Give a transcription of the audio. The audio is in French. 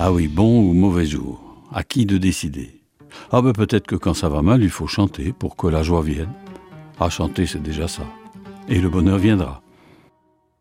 Ah oui, bon ou mauvais jour, à qui de décider? Ah ben peut-être que quand ça va mal, il faut chanter pour que la joie vienne. Ah, chanter, c'est déjà ça. Et le bonheur viendra.